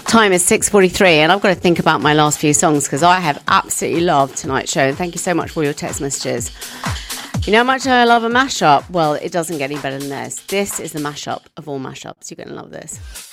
Time is 6:43 and I've got to think about my last few songs because I have absolutely loved tonight's show. And thank you so much for all your text messages. You know how much I love a mashup? Well, it doesn't get any better than this. This is the mashup of all mashups. You're going to love this.